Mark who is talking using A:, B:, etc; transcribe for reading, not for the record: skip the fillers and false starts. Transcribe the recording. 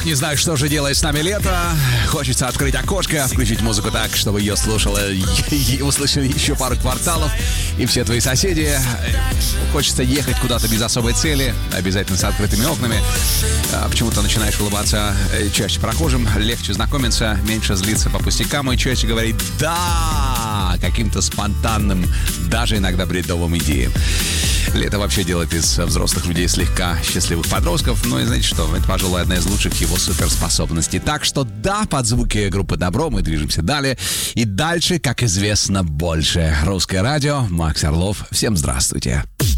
A: Не знаю, что же делает с нами лето. Хочется открыть окошко, включить музыку так, чтобы ее слушала и услышали еще пару кварталов и все твои соседи. Хочется ехать куда-то без особой цели, обязательно с открытыми окнами. Почему-то начинаешь улыбаться чаще прохожим, легче знакомиться, меньше злиться по пустякам и чаще говорить «да» каким-то спонтанным, даже иногда бредовым идеям. Лето вообще делает из взрослых людей слегка счастливых подростков. Ну и знаете что, это, пожалуй, одна из лучших его суперспособностей. Так что да, под звуки группы «Добро» мы движемся далее. И дальше, как известно, больше. Русское радио, Макс Орлов. Всем здравствуйте.